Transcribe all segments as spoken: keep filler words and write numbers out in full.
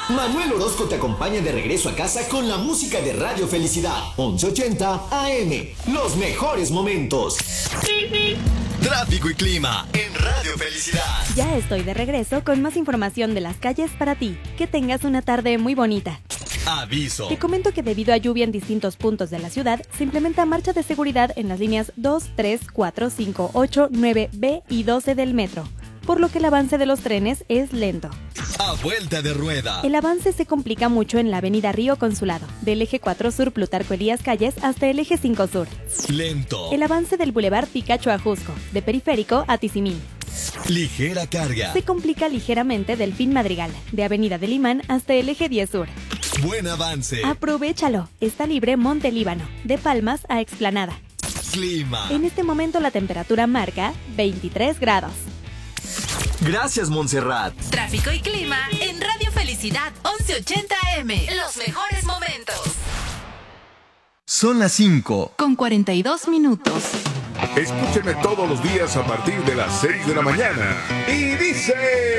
Manuel Orozco te acompaña de regreso a casa con la música de Radio Felicidad. once ochenta A M. Los mejores momentos. Tráfico y clima en Radio Felicidad. Ya estoy de regreso con más información de las calles para ti. Que tengas una tarde muy bonita. Aviso. Te comento que debido a lluvia en distintos puntos de la ciudad, se implementa marcha de seguridad en las líneas dos, tres, cuatro, cinco, ocho, nueve, B y doce del metro, por lo que el avance de los trenes es lento. A vuelta de rueda. El avance se complica mucho en la avenida Río Consulado, del eje cuatro Sur Plutarco Elías Calles hasta el eje cinco Sur. Lento. El avance del Boulevard Picacho a Jusco, de Periférico a Tizimín. Ligera carga. Se complica ligeramente Delfín Madrigal, de avenida del Imán hasta el eje diez Sur. Buen avance. Aprovechalo. Está libre Monte Líbano, de Palmas a Explanada. Clima. En este momento la temperatura marca veintitrés grados. Gracias, Montserrat. Tráfico y clima en Radio Felicidad once ochenta A M. Los mejores momentos. Son las cinco. Con cuarenta y dos minutos. Escúchenme todos los días a partir de las seis de la mañana. Y dice...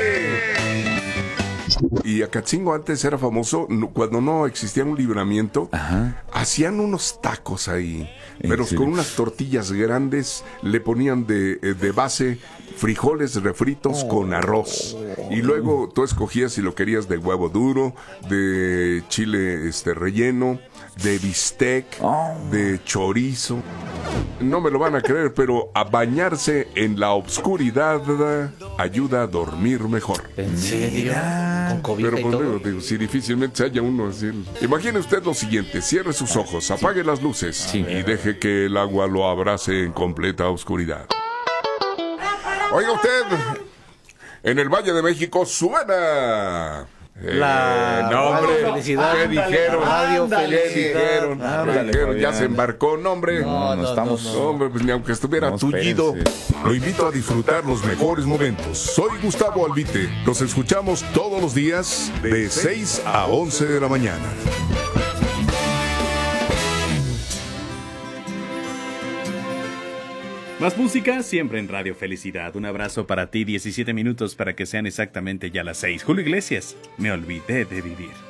Y Acatzingo antes era famoso cuando no existía un libramiento. Ajá. Hacían unos tacos ahí, pero con unas tortillas grandes, le ponían de, de base frijoles refritos oh. con arroz. Y luego tú escogías si lo querías de huevo duro, de chile este relleno, de bistec, oh. de chorizo. No me lo van a creer, pero a bañarse en la obscuridad ayuda a dormir mejor. ¿En serio? Con cobija Pero y pues todo. digo, digo, si difícilmente se haya uno así. Imagine usted lo siguiente: cierre sus ojos, apague las luces sí. y deje que el agua lo abrace en completa oscuridad. Oiga usted, en el Valle de México suena... La eh, no, hombre, Felicidad. ¿qué dijeron? Radio ¿Qué Felicidad. dijeron? Ándale, dijeron ya Fabián. se embarcó, no, hombre. No, no, estamos... No, hombre, pues ni aunque estuviera No, tullido. espérense. Lo invito a disfrutar los mejores momentos. Soy Gustavo Albite. Los escuchamos todos los días de seis a once de la mañana. Más música siempre en Radio Felicidad. Un abrazo para ti, diecisiete minutos para que sean exactamente ya las seis. Julio Iglesias, me olvidé de vivir.